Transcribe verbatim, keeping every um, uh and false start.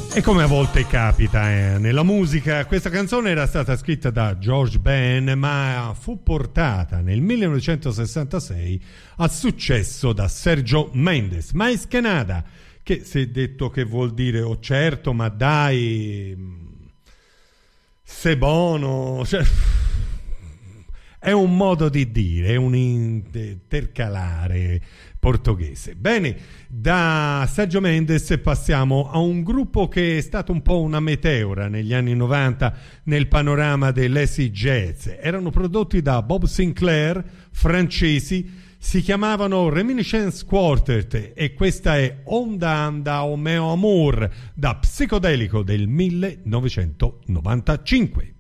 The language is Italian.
E come a volte capita eh, nella musica, questa canzone era stata scritta da George Ben, ma fu portata nel millenovecentosessantasei al successo da Sergio Mendes. Mais que nada, che si è detto che vuol dire oh certo, ma dai, se bono, cioè, è un modo di dire, è un intercalare portoghese. Bene, da Sergio Mendes passiamo a un gruppo che è stato un po' una meteora negli anni novanta nel panorama dell'acid jazz. Erano prodotti da Bob Sinclair, francesi, si chiamavano Reminiscence Quartet e questa è Onda Anda o Meo Amor da Psicodelico del millenovecentonovantacinque.